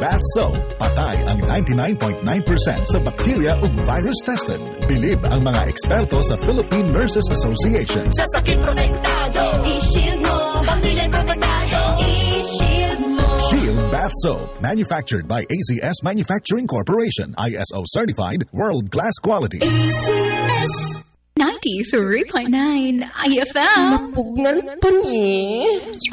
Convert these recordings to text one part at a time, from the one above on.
Bath Soap. Patay ang 99.9% sa bacteria ug virus tested. Bilib ang mga eksperto sa Philippine Nurses Association. Sa sakit protektado, i-shield mo. Pamilya protektado, i-shield mo. Shield Bath Soap. Manufactured by AZS Manufacturing Corporation. ISO certified, world-class quality. AZS 93.9 IFM. Napugnan pa ni.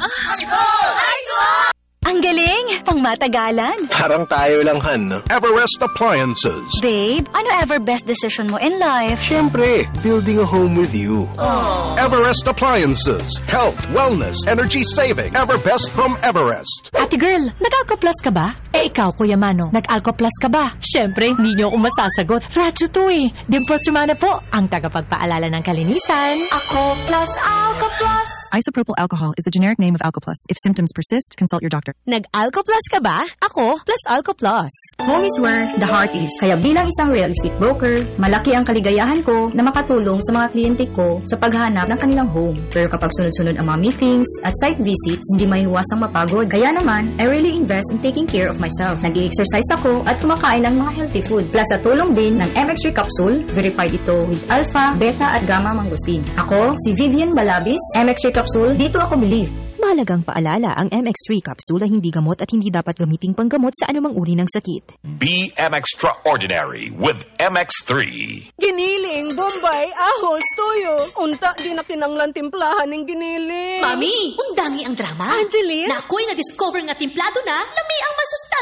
Ang galing! Pang matagalan. Parang tayo lang, Han, no? Everest Appliances. Babe, ano ever best decision mo in life? Siyempre, building a home with you. Everest Appliances. Health, wellness, energy saving. Everbest from Everest. Ate girl, nag-Alco Plus ka ba? Ikaw, Kuya Mano, nag-Alco Plus ka ba? Siyempre, hindi niyo ako masasagot. Radyo to eh. Dimples Romana po, ang tagapagpaalala ng kalinisan. Ako plus Alco Plus. Isopropyl alcohol is the generic name of Alcoplus. If symptoms persist, consult your doctor. Nag-Alco Plus ka ba? Ako, plus Alco Plus. Home is where the heart is. Kaya bilang isang real estate broker, malaki ang kaligayahan ko na makatulong sa mga kliyente ko sa paghanap ng kanilang home. Pero kapag sunod-sunod ang mga meetings at site visits, hindi maiiwasang mapagod. Kaya naman, I really invest in taking care of myself. Nag-i-exercise ako at kumakain ng mga healthy food. Plus sa tulong din ng MX3 capsule, verified ito with alpha, beta at gamma mangosteen. Ako, si Vivian Balabis, MX3 capsule, dito ako believe. Mahalagang paalala, ang MX3 capsule ay hindi gamot at hindi dapat gamiting panggamot sa anumang uri ng sakit. Be extraordinary with MX3. Giniling, Bombay, ahos, toyo. Unta, di na kinanglan timplahan ng giniling. Mami, undangi ang drama. Angeline? Na ako'y na-discover nga timplado na, lami ang masustan.